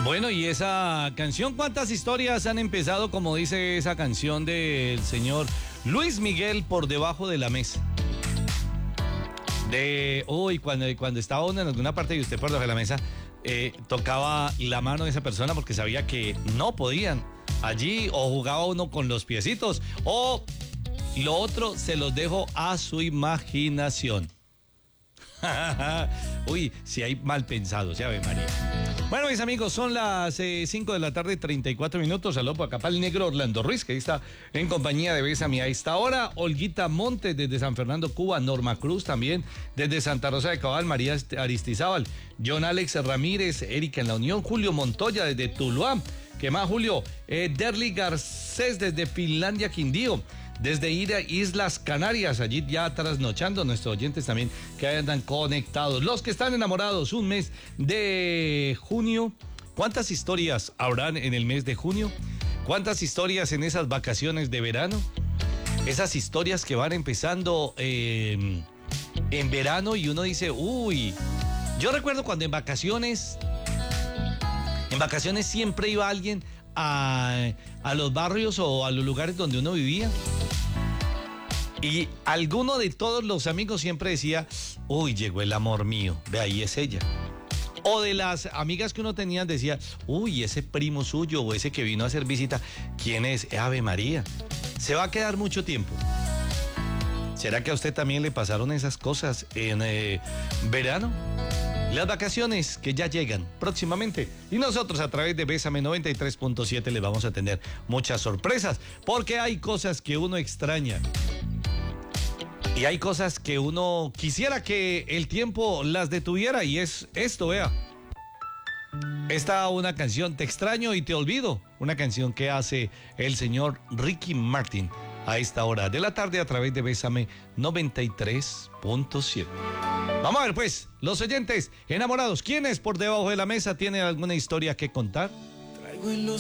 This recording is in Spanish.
Bueno, y esa canción, ¿cuántas historias han empezado, como dice esa canción del señor Luis Miguel, Por Debajo de la Mesa? Cuando estaba uno en alguna parte y usted por debajo de la mesa, tocaba la mano de esa persona porque sabía que no podían allí, o jugaba uno con los piecitos, o lo otro se los dejo a su imaginación. Uy, si hay mal pensados, ya ve María. Bueno, mis amigos, son las 5 de la tarde, 34 minutos. Saludos por acá para el negro Orlando Ruiz, que ahí está en compañía de Bésame a esta hora. Olguita Montes desde San Fernando, Cuba. Norma Cruz también desde Santa Rosa de Cabal. María Aristizábal. John Alex Ramírez. Erika en la Unión. Julio Montoya desde Tuluá. ¿Qué más, Julio? Derly Garcés desde Finlandia, Quindío. Desde Islas Canarias, allí ya trasnochando, nuestros oyentes también que andan conectados. Los que están enamorados, un mes de junio. ¿Cuántas historias habrán en el mes de junio? ¿Cuántas historias en esas vacaciones de verano? Esas historias que van empezando en verano y uno dice, uy, yo recuerdo cuando en vacaciones siempre iba alguien a los barrios o a los lugares donde uno vivía. Y alguno de todos los amigos siempre decía, uy, llegó el amor mío, ve ahí es ella. O de las amigas que uno tenía decía, uy, ese primo suyo o ese que vino a hacer visita, ¿quién es? Ave María. ¿Se va a quedar mucho tiempo? ¿Será que a usted también le pasaron esas cosas en verano? Las vacaciones que ya llegan próximamente. Y nosotros a través de Bésame 93.7 les vamos a tener muchas sorpresas. Porque hay cosas que uno extraña. Y hay cosas que uno quisiera que el tiempo las detuviera. Y es esto, vea. Esta una canción, Te extraño y te olvido. Una canción que hace el señor Ricky Martin a esta hora de la tarde a través de Bésame 93.7. Vamos a ver pues, los oyentes enamorados, ¿quiénes por debajo de la mesa tienen alguna historia que contar? Traigo en los